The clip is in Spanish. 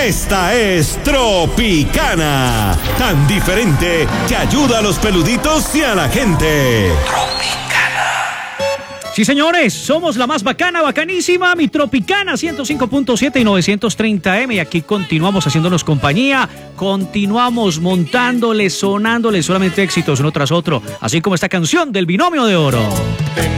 Esta es Tropicana, tan diferente que ayuda a los peluditos y a la gente. Sí, señores, somos la más bacana, bacanísima, mi Tropicana 105.7 y 930M. Y aquí continuamos haciéndonos compañía, continuamos montándole, sonándole solamente éxitos uno tras otro, así como esta canción del Binomio de Oro.